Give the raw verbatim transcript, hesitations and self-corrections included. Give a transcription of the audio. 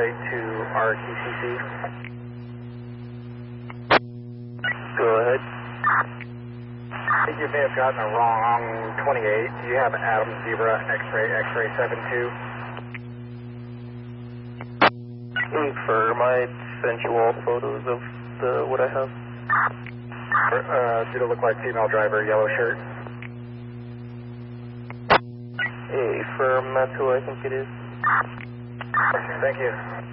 flight to R T C C. Go ahead. I think you may have gotten a wrong twenty-eight. Do you have Adam Zebra X-ray X-ray seven two? Confirm. I sent you all photos of the what I have. Uh, did it look like female driver, yellow shirt? Affirm. That's who I think it is. Thank you.